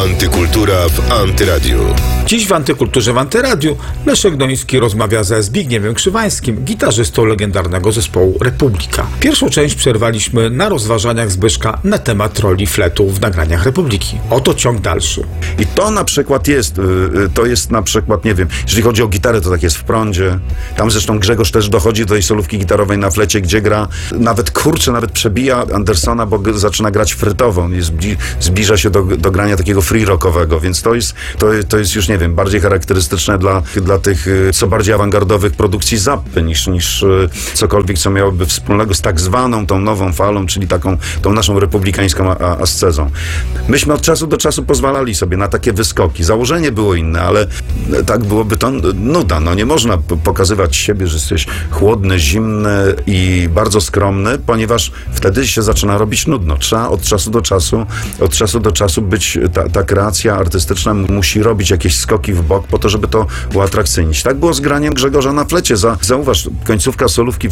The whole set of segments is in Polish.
Antykultura w Antyradiu. Dziś w Antykulturze w Antyradiu Leszek Doński rozmawia ze Zbigniewem Krzywańskim, gitarzystą legendarnego zespołu Republika. Pierwszą część przerwaliśmy na rozważaniach Zbyszka na temat roli fletu w nagraniach Republiki. Oto ciąg dalszy. I to na przykład jest na przykład, nie wiem, jeżeli chodzi o gitarę, to tak jest w prądzie. Tam zresztą Grzegorz też dochodzi do tej solówki gitarowej na flecie, gdzie gra, nawet przebija Andersona, bo zaczyna grać frytową. Zbliża się do grania takiego free rockowego, więc to jest już, nie wiem, bardziej charakterystyczne dla tych co bardziej awangardowych produkcji Zappy niż cokolwiek, co miałoby wspólnego z tak zwaną tą nową falą, czyli tą naszą republikańską ascezą. Myśmy od czasu do czasu pozwalali sobie na takie wyskoki. Założenie było inne, ale tak byłoby to nuda. No nie można pokazywać siebie, że jesteś chłodny, zimny i bardzo skromny, ponieważ wtedy się zaczyna robić nudno. Trzeba od czasu do czasu być, ta kreacja artystyczna musi robić jakieś skoki w bok po to, żeby to było atrakcyjnić. Tak było z graniem Grzegorza na flecie. Zauważ, końcówka solówki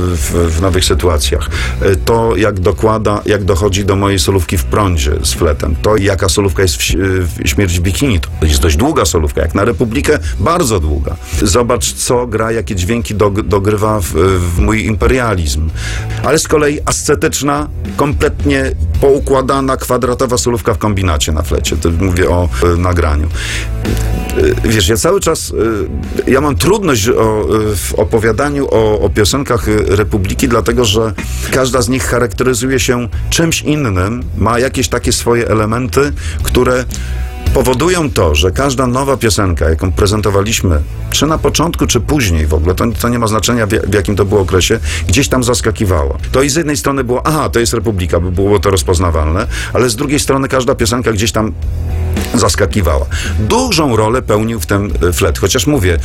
w nowych sytuacjach. To jak dochodzi do mojej solówki w prądzie z fletem. To jaka solówka jest w Śmierć w bikini. To jest dość długa solówka. Jak na Republikę, bardzo długa. Zobacz, co gra, jakie dźwięki dogrywa w mój imperializm. Ale z kolei ascetyczna, kompletnie poukładana, kwadratowa solówka w kombinacie na flecie. To mówię o nagraniu. Wiesz, ja cały czas, ja mam trudność w opowiadaniu o piosenkach Republiki, dlatego, że każda z nich charakteryzuje się czymś innym, ma jakieś takie swoje elementy, które powodują to, że każda nowa piosenka, jaką prezentowaliśmy, czy na początku, czy później w ogóle, to nie ma znaczenia w jakim to było okresie, gdzieś tam zaskakiwała. To i z jednej strony było, to jest Republika, bo było to rozpoznawalne, ale z drugiej strony każda piosenka gdzieś tam zaskakiwała. Dużą rolę pełnił w tym flet, chociaż mówię,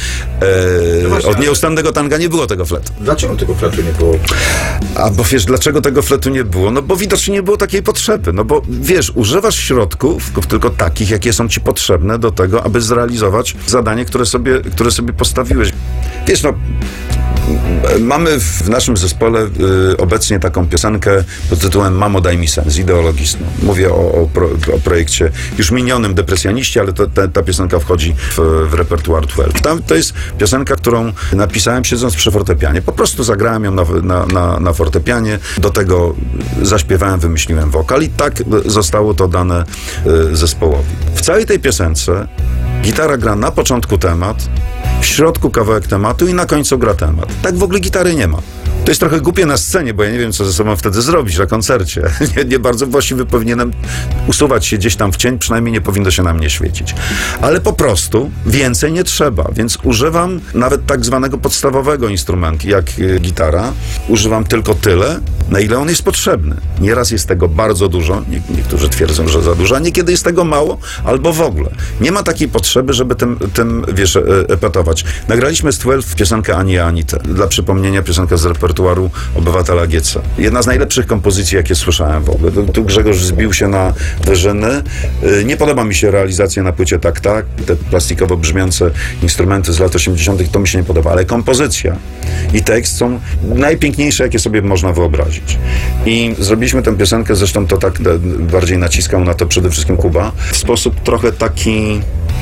od Nieustannego tanga nie było tego fletu. Dlaczego tego fletu nie było? Bo wiesz, dlaczego tego fletu nie było? No bo widocznie nie było takiej potrzeby. No bo wiesz, używasz środków tylko takich, jakie są ci potrzebne do tego, aby zrealizować zadanie, które sobie postawiłeś. Wiesz, mamy w naszym zespole obecnie taką piosenkę pod tytułem Mamo, daj mi sens, ideologiczną. Mówię o projekcie już minionym Depresjaniści, ale ta piosenka wchodzi w repertuar 12. To jest piosenka, którą napisałem siedząc przy fortepianie. Po prostu zagrałem ją na fortepianie, do tego zaśpiewałem, wymyśliłem wokal i tak zostało to dane zespołowi. W całej tej piosence gitara gra na początku temat, w środku kawałek tematu i na końcu gra temat. Tak w ogóle gitary nie ma. To jest trochę głupie na scenie, bo ja nie wiem, co ze sobą wtedy zrobić na koncercie. Nie bardzo właściwy powinienem usuwać się gdzieś tam w cień, przynajmniej nie powinno się na mnie świecić. Ale po prostu więcej nie trzeba, więc używam nawet tak zwanego podstawowego instrumentu, jak gitara. Używam tylko tyle, na ile on jest potrzebny. Nieraz jest tego bardzo dużo, niektórzy twierdzą, że za dużo, a niekiedy jest tego mało, albo w ogóle. Nie ma takiej potrzeby, żeby tym wiesz, epatować. Nagraliśmy z 12 piosenkę Ani Anitę. Dla przypomnienia piosenka z repertuaru Obywatela GC. Jedna z najlepszych kompozycji, jakie słyszałem w ogóle. Tu Grzegorz zbił się na wyżyny. Nie podoba mi się realizacja na płycie Tak, te plastikowo brzmiące instrumenty z lat 80. to mi się nie podoba, ale kompozycja i tekst są najpiękniejsze, jakie sobie można wyobrazić. I zrobiliśmy tę piosenkę, zresztą to tak bardziej naciskał na to przede wszystkim Kuba, w sposób trochę taki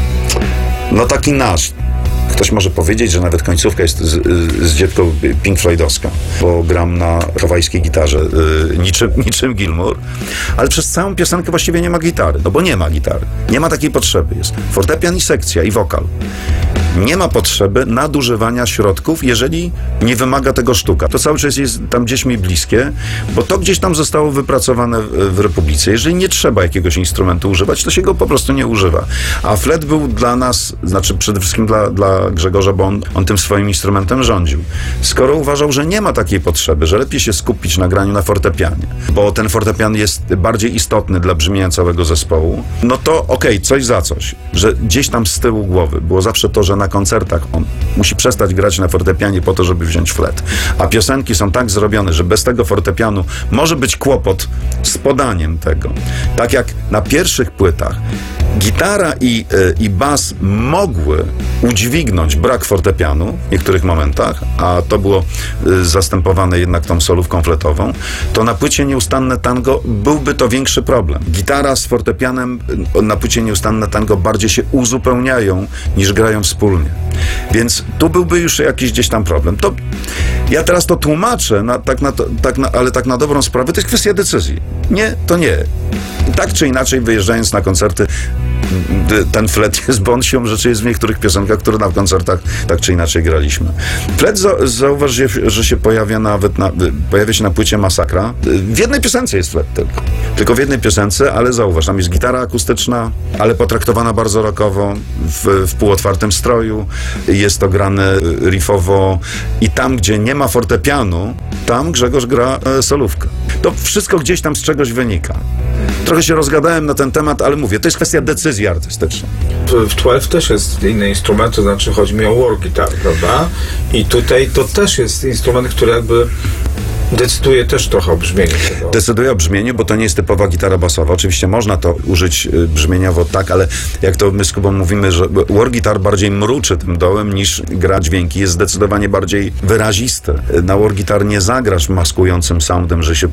nasz. Ktoś może powiedzieć, że nawet końcówka jest z dziewką Pink Floydowska, bo gram na hawajskiej gitarze, niczym Gilmour, ale przez całą piosenkę właściwie nie ma gitary, bo nie ma gitary. Nie ma takiej potrzeby. Jest fortepian i sekcja i wokal. Nie ma potrzeby nadużywania środków, jeżeli nie wymaga tego sztuka. To cały czas jest tam gdzieś mi bliskie, bo to gdzieś tam zostało wypracowane w Republice. Jeżeli nie trzeba jakiegoś instrumentu używać, to się go po prostu nie używa. A flet był dla nas, znaczy przede wszystkim dla Grzegorza, bo on tym swoim instrumentem rządził. Skoro uważał, że nie ma takiej potrzeby, że lepiej się skupić na graniu na fortepianie, bo ten fortepian jest bardziej istotny dla brzmienia całego zespołu, no to coś za coś. Że gdzieś tam z tyłu głowy było zawsze to, że na koncertach on musi przestać grać na fortepianie po to, żeby wziąć flet. A piosenki są tak zrobione, że bez tego fortepianu może być kłopot z podaniem tego. Tak jak na pierwszych płytach Gitara i bas mogły udźwignąć brak fortepianu w niektórych momentach, a to było zastępowane jednak tą solówką fletową, to na płycie Nieustanne Tango byłby to większy problem. Gitara z fortepianem na płycie Nieustanne Tango bardziej się uzupełniają niż grają wspólnie. Więc tu byłby już jakiś gdzieś tam problem. To ja teraz to tłumaczę, ale tak na dobrą sprawę, to jest kwestia decyzji. Nie, to nie. Tak czy inaczej, wyjeżdżając na koncerty, ten flet jest, bo on siłą rzeczy jest w niektórych piosenkach, które na koncertach tak czy inaczej graliśmy. Flet zauważ, że się pojawia się na płycie Masakra. W jednej piosence jest flet tylko w jednej piosence, ale zauważ, tam jest gitara akustyczna, ale potraktowana bardzo rockowo, w półotwartym stroju. Jest to grane riffowo i tam, gdzie nie ma fortepianu, tam Grzegorz gra solówkę. To wszystko gdzieś tam z czegoś wynika. Trochę się rozgadałem na ten temat, ale mówię, to jest kwestia decyzji artystycznej. W 12 też jest inny instrument, to znaczy chodzi mi o war guitar, prawda? I tutaj to też jest instrument, który jakby decyduje też trochę o brzmieniu tego. Decyduje o brzmieniu, bo to nie jest typowa gitara basowa. Oczywiście można to użyć brzmieniowo tak, ale jak to my z Kubą mówimy, że war guitar bardziej mruczy tym dołem niż gra dźwięki, jest zdecydowanie bardziej wyrazisty. Na war guitar nie zagrasz maskującym soundem, że się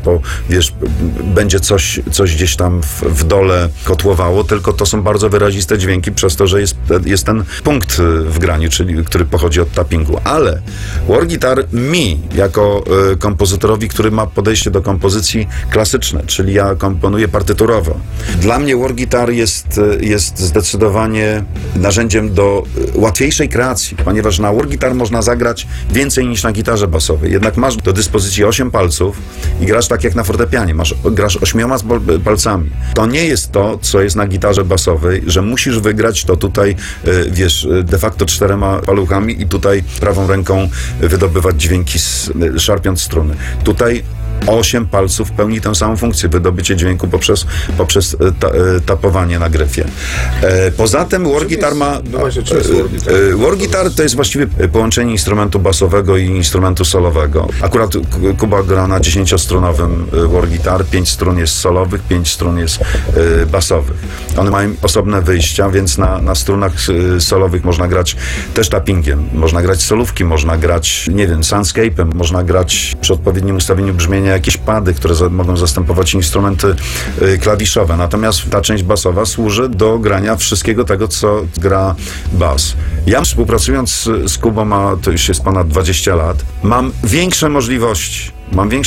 będzie coś gdzieś tam w dole kotłowało, tylko to są bardzo wyraziste dźwięki przez to, że jest ten punkt w graniu, czyli który pochodzi od tappingu. Ale war guitar jako kompozytor, który ma podejście do kompozycji klasyczne, czyli ja komponuję partyturowo. Dla mnie war guitar jest zdecydowanie narzędziem do łatwiejszej kreacji, ponieważ na war guitar można zagrać więcej niż na gitarze basowej. Jednak masz do dyspozycji 8 palców i grasz tak jak na fortepianie. Grasz 8 palcami. To nie jest to, co jest na gitarze basowej, że musisz wygrać to tutaj, de facto 4 paluchami i tutaj prawą ręką wydobywać dźwięki, szarpiąc struny. Tutaj 8 palców pełni tę samą funkcję, wydobycie dźwięku poprzez tapowanie na gryfie. Poza tym war guitar ma... War guitar to jest właściwie połączenie instrumentu basowego i instrumentu solowego. Akurat Kuba gra na 10-strunowym war guitar, 5 strun jest solowych, 5 strun jest basowych. One mają osobne wyjścia, więc na strunach solowych można grać też tappingiem, można grać solówki, można grać, soundscape'em, można grać przy odpowiednim ustawieniu brzmienia jakieś pady, które mogą zastępować instrumenty klawiszowe. Natomiast ta część basowa służy do grania wszystkiego tego, co gra bas. Ja współpracując z Kubą, to już jest ponad 20 lat, mam większe możliwości.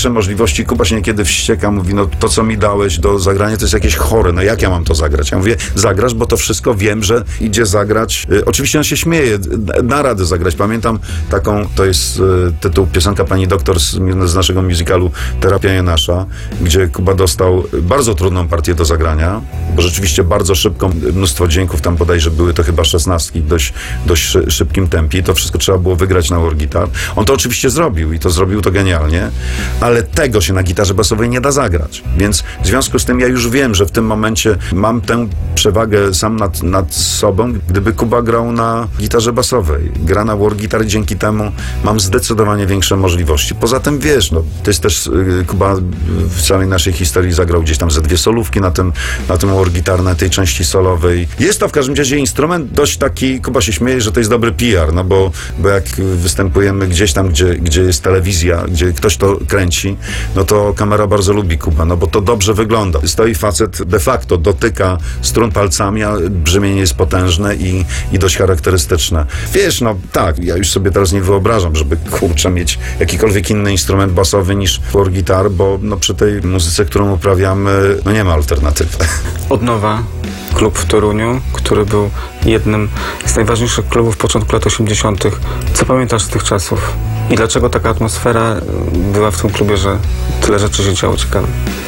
Kuba się niekiedy wścieka, mówi, to co mi dałeś do zagrania, to jest jakieś chore, jak ja mam to zagrać? Ja mówię, zagrasz, bo to wszystko wiem, że idzie zagrać. Oczywiście on się śmieje, da radę zagrać. Pamiętam to jest tytuł piosenka Pani Doktor z naszego musicalu Terapia Jonasza, gdzie Kuba dostał bardzo trudną partię do zagrania, bo rzeczywiście bardzo szybko, mnóstwo dźwięków, tam bodajże były to chyba 16 w dość szybkim tempie i to wszystko trzeba było wygrać na war guitar. On to oczywiście zrobił i zrobił to genialnie, ale tego się na gitarze basowej nie da zagrać. Więc w związku z tym ja już wiem, że w tym momencie mam tę przewagę sam nad sobą, gdyby Kuba grał na gitarze basowej. Gra na war guitar, dzięki temu mam zdecydowanie większe możliwości. Poza tym to jest też Kuba w całej naszej historii zagrał gdzieś tam ze 2 solówki na tym war guitar, na tej części solowej. Jest to w każdym razie instrument dość taki, Kuba się śmieje, że to jest dobry PR, bo jak występujemy gdzieś tam, gdzie jest telewizja, gdzie ktoś to kręci, to kamera bardzo lubi Kuba, bo to dobrze wygląda. Stoi facet, de facto dotyka strun palcami, a brzmienie jest potężne i dość charakterystyczne. Tak, ja już sobie teraz nie wyobrażam, żeby mieć jakikolwiek inny instrument basowy niż war guitar, bo przy tej muzyce, którą uprawiamy, nie ma alternatywy. Odnowa, klub w Toruniu, który był jednym z najważniejszych klubów początku lat 80. Co pamiętasz z tych czasów? I dlaczego taka atmosfera była w tym klubie, że tyle rzeczy się działo ciekawe?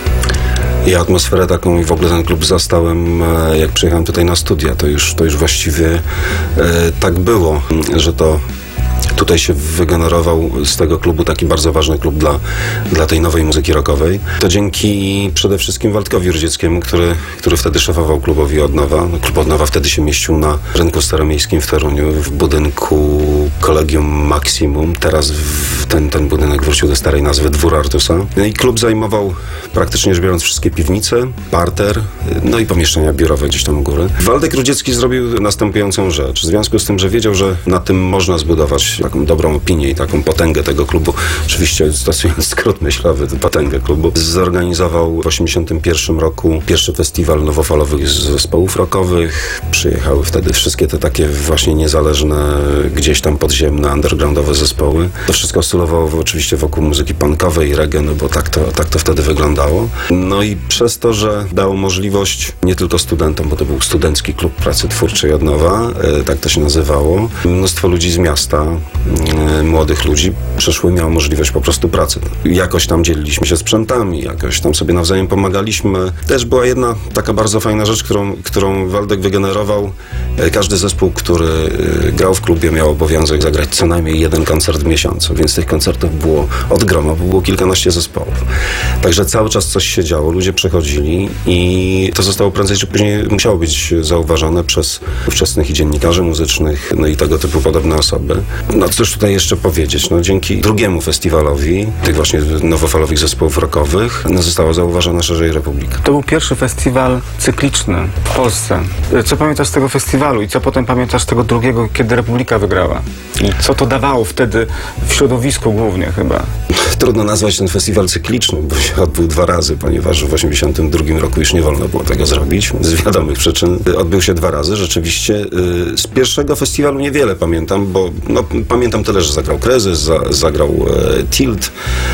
Ja atmosferę taką i w ogóle ten klub zastałem, jak przyjechałem tutaj na studia. To już właściwie tak było, że to tutaj się wygenerował z tego klubu taki bardzo ważny klub dla tej nowej muzyki rockowej. To dzięki przede wszystkim Waldkowi Rudzieckiemu, który wtedy szefował klubowi Odnowa. Klub Odnowa wtedy się mieścił na rynku staromiejskim w Toruniu, w budynku Collegium Maximum. ten budynek wrócił do starej nazwy Dwór Artusa. I klub zajmował praktycznie rzecz biorąc wszystkie piwnice, parter, no i pomieszczenia biurowe gdzieś tam u góry. Waldek Rudziecki zrobił następującą rzecz. W związku z tym, że wiedział, że na tym można zbudować taką dobrą opinię i taką potęgę tego klubu, oczywiście stosując skrót myślowy, potęgę klubu, zorganizował w 1981 roku pierwszy festiwal nowofalowych zespołów rockowych. Przyjechały wtedy wszystkie te takie właśnie niezależne, gdzieś tam podziemne, undergroundowe zespoły. To wszystko oscylowało oczywiście wokół muzyki punkowej, reggae, no bo tak to wtedy wyglądało. No i przez to, że dało możliwość nie tylko studentom, bo to był Studencki Klub Pracy Twórczej od nowa, tak to się nazywało, mnóstwo ludzi z miasta, młodych ludzi przyszło i miało możliwość po prostu pracy. Jakoś tam dzieliliśmy się sprzętami, jakoś tam sobie nawzajem pomagaliśmy. Też była jedna taka bardzo fajna rzecz, którą Waldek wygenerował. Każdy zespół, który grał w klubie, miał obowiązek zagrać co najmniej jeden koncert w miesiącu, więc tych koncertów było od groma, bo było kilkanaście zespołów. Także cały czas coś się działo, ludzie przechodzili i to zostało prędzej czy później musiało być zauważone przez ówczesnych i dziennikarzy muzycznych, no i tego typu podobne osoby. No cóż tutaj jeszcze powiedzieć, no dzięki drugiemu festiwalowi tych właśnie nowofalowych zespołów rockowych została zauważona szerzej Republika. To był pierwszy festiwal cykliczny w Polsce. Co pamiętasz z tego festiwalu i co potem pamiętasz z tego drugiego, kiedy Republika wygrała? I co to dawało wtedy w środowisku głównie chyba? Trudno nazwać ten festiwal cyklicznym, bo się odbył 2 razy, ponieważ w 1982 roku już nie wolno było tego zrobić. Z wiadomych przyczyn odbył się 2 razy. Rzeczywiście z pierwszego festiwalu niewiele pamiętam, bo pamiętam tyle, że zagrał Kryzys, zagrał Tilt,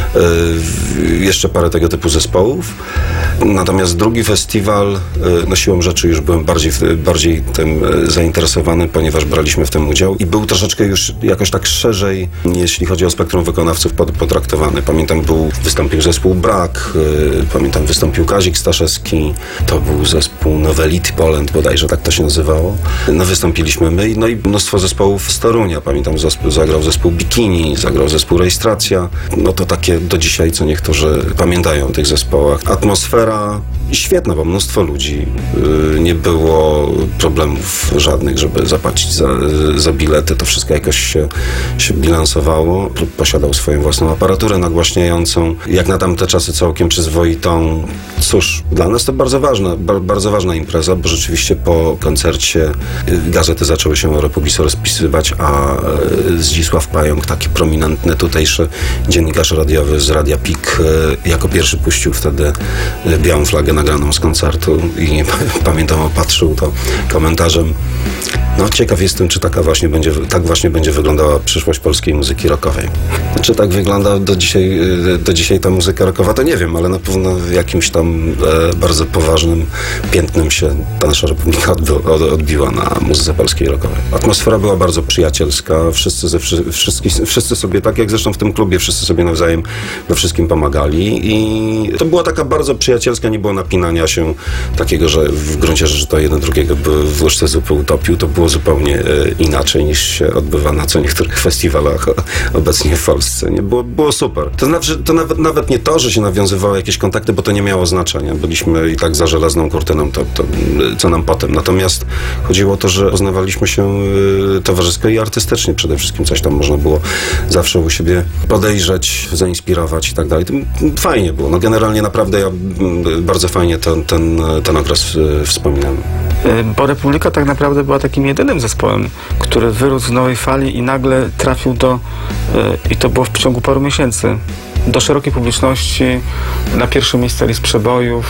jeszcze parę tego typu zespołów. Natomiast drugi festiwal, no siłą rzeczy już byłem bardziej tym zainteresowany, ponieważ braliśmy w tym udział i był troszeczkę już jakoś tak szerzej, jeśli chodzi o spektrum wykonawców potraktowany. Pamiętam, wystąpił zespół Brak, pamiętam, wystąpił Kazik Staszewski, to był zespół Novelity Poland, bodajże tak to się nazywało. No wystąpiliśmy my, no i mnóstwo zespołów z Torunia. Pamiętam, zagrał zespół Bikini, zagrał zespół Rejestracja. No to takie do dzisiaj, co niektórzy pamiętają o tych zespołach. Atmosfera świetna, bo mnóstwo ludzi. Nie było problemów żadnych, żeby zapłacić za bilety. To wszystko jakoś się bilansowało. Klub posiadał swoją własną aparaturę nagłaśniającą. Jak na tamte czasy całkiem przyzwoitą. Cóż, dla nas to bardzo ważna impreza, bo rzeczywiście po koncercie gazety zaczęły się o Republice rozpisywać, a Zdzisław Pająk, taki prominentny tutejszy dziennikarz radiowy z Radia PIK, jako pierwszy puścił wtedy białą flagę nagraną z koncertu i pamiętam, opatrzył to komentarzem: no ciekaw jestem, czy tak właśnie będzie wyglądała przyszłość polskiej muzyki rockowej. Czy tak wygląda do dzisiaj ta muzyka rockowa, to nie wiem, ale na pewno jakimś tam bardzo poważnym piętnem się ta nasza Republika odbiła na muzyce polskiej rockowej. Atmosfera była bardzo przyjacielska, wszyscy sobie, tak jak zresztą w tym klubie, wszyscy sobie nawzajem we wszystkim pomagali i to była taka bardzo przyjacielska, nie było napinania się takiego, że w gruncie rzeczy to jeden drugiego by w łyżce zupy utopił. To było zupełnie inaczej niż się odbywa na co niektórych festiwalach obecnie w Polsce. Nie? Było super. To znaczy, to nawet nie to, że się nawiązywały jakieś kontakty, bo to nie miało znaczenia. Byliśmy i tak za żelazną kurtyną, to co nam potem. Natomiast chodziło o to, że poznawaliśmy się towarzysko i artystycznie przede wszystkim. Coś tam można było zawsze u siebie podejrzeć, zainspirować i tak dalej. To fajnie było. No generalnie naprawdę ja bardzo fajnie ten okres wspominam. Bo Republika tak naprawdę była takim jedynym zespołem, który wyrósł z nowej fali i nagle trafił i to było w ciągu paru miesięcy, do szerokiej publiczności, na pierwsze miejsce list przebojów.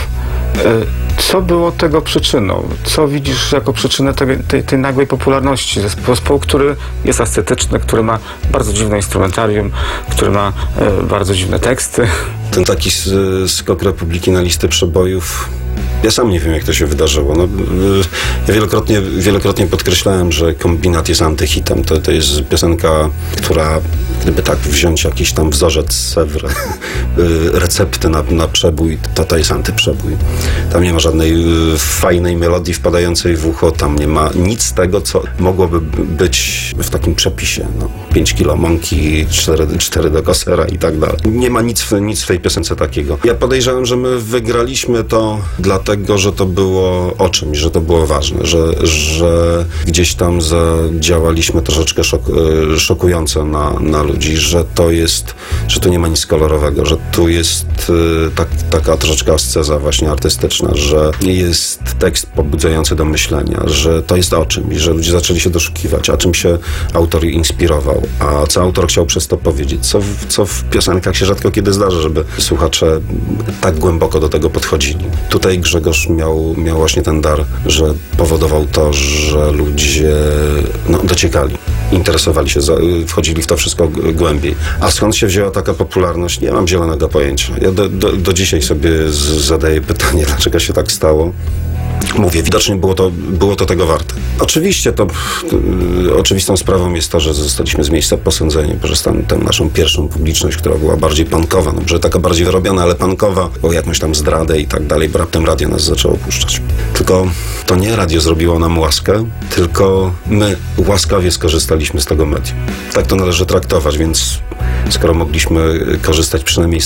Co było tego przyczyną? Co widzisz jako przyczynę tej nagłej popularności zespołu, który jest ascetyczny, który ma bardzo dziwne instrumentarium, który ma bardzo dziwne teksty? Ten taki skok Republiki na listę przebojów, ja sam nie wiem, jak to się wydarzyło. No, ja wielokrotnie podkreślałem, że Kombinat jest antyhitem. To jest piosenka, która, gdyby tak wziąć jakiś tam wzorzec Sewr, recepty na przebój, to jest antyprzebój. Tam nie ma żadnej fajnej melodii wpadającej w ucho, tam nie ma nic z tego, co mogłoby być w takim przepisie. 5 kilo mąki, 4 do kosera i tak dalej. Nie ma nic w tej piosence takiego. Ja podejrzewam, że my wygraliśmy to dlatego, że to było o czymś, że to było ważne, że gdzieś tam zadziałaliśmy troszeczkę szokująco na ludzi, że tu nie ma nic kolorowego, że tu jest taka troszeczkę asceza właśnie artystyczna, że jest tekst pobudzający do myślenia, że to jest o czymś, że ludzie zaczęli się doszukiwać, a czym się autor inspirował, a co autor chciał przez to powiedzieć, co w piosenkach się rzadko kiedy zdarza, żeby słuchacze tak głęboko do tego podchodzili. Tutaj Grzegorz miał właśnie ten dar, że powodował to, że ludzie dociekali, interesowali się, wchodzili w to wszystko głębiej. A skąd się wzięła taka popularność? Nie mam zielonego pojęcia. Ja do dzisiaj sobie zadaję pytanie, dlaczego się tak stało. Mówię, widocznie było to tego warte. Oczywiście oczywistą sprawą jest to, że zostaliśmy z miejsca posądzeni przez tę naszą pierwszą publiczność, która była bardziej punkowa, może taka bardziej wyrobiona, ale punkowa, o jakąś tam zdradę i tak dalej, bo raptem radio nas zaczęło puszczać. Tylko to nie radio zrobiło nam łaskę, tylko my łaskawie skorzystaliśmy z tego medium. Tak to należy traktować, więc skoro mogliśmy korzystać przynajmniej z